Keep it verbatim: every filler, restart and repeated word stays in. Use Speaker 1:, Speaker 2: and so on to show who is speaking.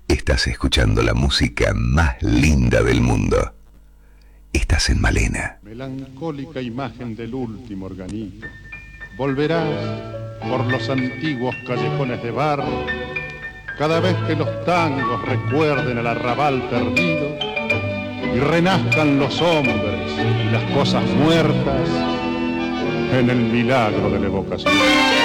Speaker 1: Estás escuchando la música más linda del mundo. Estás en Malena.
Speaker 2: Melancólica imagen del último organito, volverás por los antiguos callejones de barro, cada vez que los tangos recuerden al arrabal perdido y renazcan los hombres y las cosas muertas en el milagro de la evocación.